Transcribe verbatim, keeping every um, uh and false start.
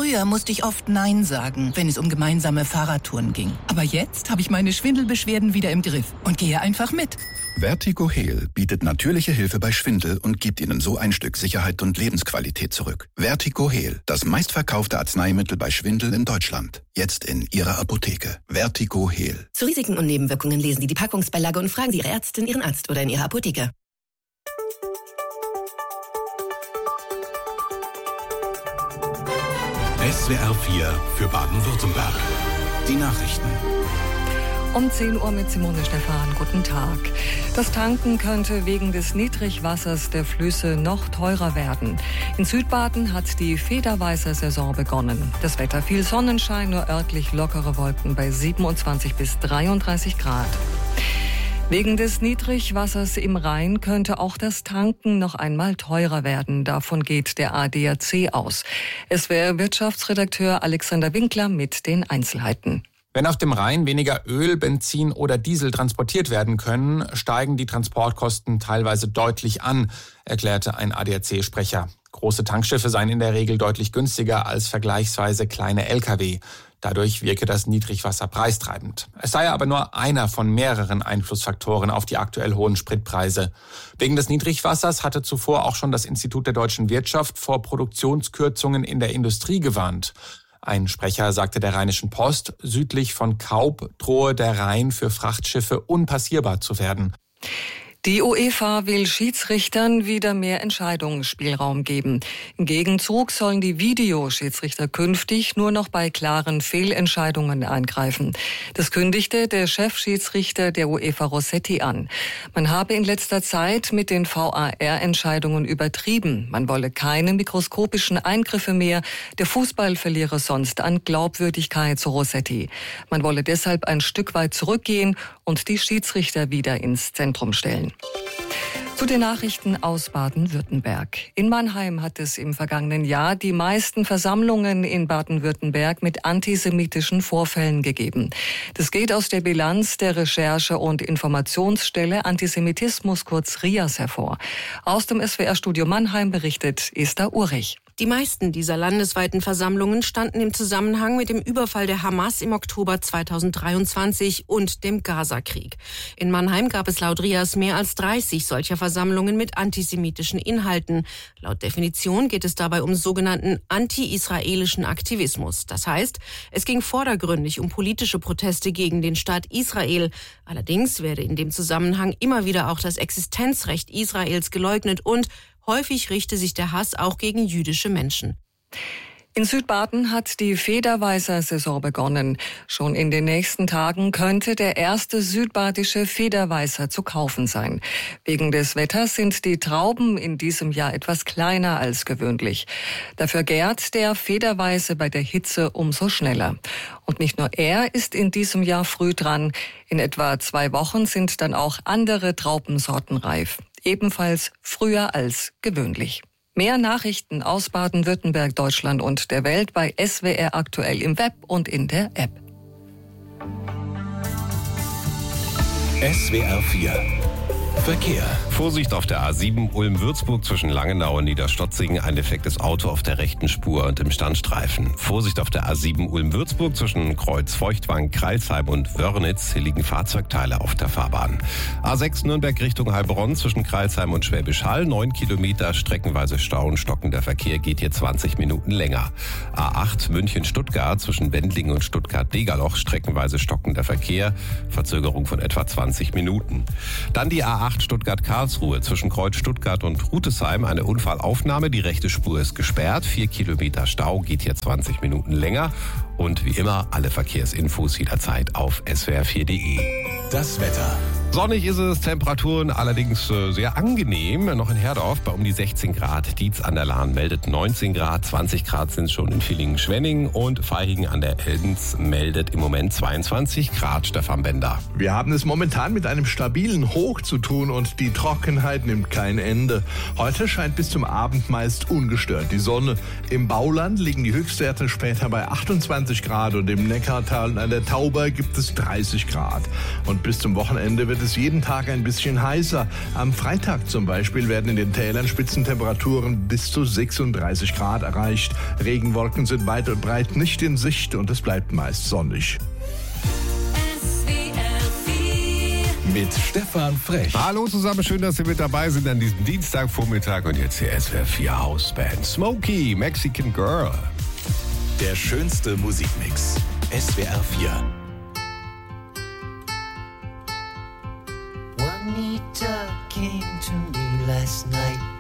Früher musste ich oft Nein sagen, wenn es um gemeinsame Fahrradtouren ging. Aber jetzt habe ich meine Schwindelbeschwerden wieder im Griff und gehe einfach mit. Vertigo Heal bietet natürliche Hilfe bei Schwindel und gibt Ihnen so ein Stück Sicherheit und Lebensqualität zurück. Vertigo Heal, das meistverkaufte Arzneimittel bei Schwindel in Deutschland. Jetzt in Ihrer Apotheke. Vertigo Heal. Zu Risiken und Nebenwirkungen lesen Sie die Packungsbeilage und fragen Sie Ihre Ärztin, Ihren Arzt oder in Ihrer Apotheke. S W R vier für Baden-Württemberg. Die Nachrichten. Um zehn Uhr mit Simone Stephan. Guten Tag. Das Tanken könnte wegen des Niedrigwassers der Flüsse noch teurer werden. In Südbaden hat die Federweißer-Saison begonnen. Das Wetter viel Sonnenschein, nur örtlich lockere Wolken bei siebenundzwanzig bis dreiunddreißig Grad. Wegen des Niedrigwassers im Rhein könnte auch das Tanken noch einmal teurer werden. Davon geht der A D A C aus. S W R-Wirtschaftsredakteur Alexander Winkler mit den Einzelheiten. Wenn auf dem Rhein weniger Öl, Benzin oder Diesel transportiert werden können, steigen die Transportkosten teilweise deutlich an, erklärte ein A D A C-Sprecher. Große Tankschiffe seien in der Regel deutlich günstiger als vergleichsweise kleine L K W. Dadurch wirke das Niedrigwasser preistreibend. Es sei aber nur einer von mehreren Einflussfaktoren auf die aktuell hohen Spritpreise. Wegen des Niedrigwassers hatte zuvor auch schon das Institut der deutschen Wirtschaft vor Produktionskürzungen in der Industrie gewarnt. Ein Sprecher sagte der Rheinischen Post, südlich von Kaub drohe der Rhein für Frachtschiffe unpassierbar zu werden. Die UEFA will Schiedsrichtern wieder mehr Entscheidungsspielraum geben. Im Gegenzug sollen die Videoschiedsrichter künftig nur noch bei klaren Fehlentscheidungen eingreifen. Das kündigte der Chefschiedsrichter der UEFA Rossetti an. Man habe in letzter Zeit mit den V A R-Entscheidungen übertrieben. Man wolle keine mikroskopischen Eingriffe mehr. Der Fußball verliere sonst an Glaubwürdigkeit, so Rossetti. Man wolle deshalb ein Stück weit zurückgehen und die Schiedsrichter wieder ins Zentrum stellen. Zu den Nachrichten aus Baden-Württemberg. In Mannheim hat es im vergangenen Jahr die meisten Versammlungen in Baden-Württemberg mit antisemitischen Vorfällen gegeben. Das geht aus der Bilanz der Recherche- und Informationsstelle Antisemitismus, kurz R I A S, hervor. Aus dem S W R-Studio Mannheim berichtet Esther Urich. Die meisten dieser landesweiten Versammlungen standen im Zusammenhang mit dem Überfall der Hamas im Oktober zweitausenddreiundzwanzig und dem Gaza-Krieg. In Mannheim gab es laut R I A S mehr als dreißig solcher Versammlungen mit antisemitischen Inhalten. Laut Definition geht es dabei um sogenannten anti-israelischen Aktivismus. Das heißt, es ging vordergründig um politische Proteste gegen den Staat Israel. Allerdings werde in dem Zusammenhang immer wieder auch das Existenzrecht Israels geleugnet und häufig richte sich der Hass auch gegen jüdische Menschen. In Südbaden hat die Federweißer-Saison begonnen. Schon in den nächsten Tagen könnte der erste südbadische Federweißer zu kaufen sein. Wegen des Wetters sind die Trauben in diesem Jahr etwas kleiner als gewöhnlich. Dafür gärt der Federweiße bei der Hitze umso schneller. Und nicht nur er ist in diesem Jahr früh dran. In etwa zwei Wochen sind dann auch andere Traubensorten reif. Ebenfalls früher als gewöhnlich. Mehr Nachrichten aus Baden-Württemberg, Deutschland und der Welt bei S W R aktuell im Web und in der App. S W R vier Verkehr. Vorsicht auf der A sieben Ulm-Würzburg zwischen Langenau und Niederstotzingen. Ein defektes Auto auf der rechten Spur und im Standstreifen. Vorsicht auf der A sieben Ulm-Würzburg zwischen Kreuz Feuchtwang, Kreilsheim und Wörnitz. Hier liegen Fahrzeugteile auf der Fahrbahn. A sechs Nürnberg Richtung Heilbronn zwischen Kreilsheim und Schwäbisch Hall. Neun Kilometer, streckenweise Stau und stockender Verkehr, geht hier zwanzig Minuten länger. A acht München-Stuttgart zwischen Wendlingen und Stuttgart-Degerloch. Streckenweise stockender Verkehr. Verzögerung von etwa zwanzig Minuten. Dann die A acht Stuttgart-Karlsruhe zwischen Kreuz Stuttgart und Rutesheim. Eine Unfallaufnahme. Die rechte Spur ist gesperrt. Vier Kilometer Stau, geht hier zwanzig Minuten länger. Und wie immer, alle Verkehrsinfos jederzeit auf S W R vier Punkt de. Das Wetter. Sonnig ist es, Temperaturen allerdings äh, sehr angenehm. Noch in Herdorf bei um die sechzehn Grad. Dietz an der Lahn meldet neunzehn Grad. zwanzig Grad sind es schon in Villingen-Schwenning. Und Vaihingen an der Elbens meldet im Moment zweiundzwanzig Grad. Stefan Bender. Wir haben es momentan mit einem stabilen Hoch zu tun und die Trockenheit nimmt kein Ende. Heute scheint bis zum Abend meist ungestört die Sonne. Im Bauland liegen die Höchstwerte später bei achtundzwanzig Grad und im Neckartal und an der Tauber gibt es dreißig Grad. Und bis zum Wochenende wird es es jeden Tag ein bisschen heißer. Am Freitag zum Beispiel werden in den Tälern Spitzentemperaturen bis zu sechsunddreißig Grad erreicht. Regenwolken sind weit und breit nicht in Sicht und es bleibt meist sonnig. Mit Stefan Frech. Hallo zusammen, schön, dass Sie mit dabei sind an diesem Dienstagvormittag. Und jetzt hier S W R vier Hausband. Smokey, Mexican Girl. Der schönste Musikmix. S W R vier. Juanita came to me last night.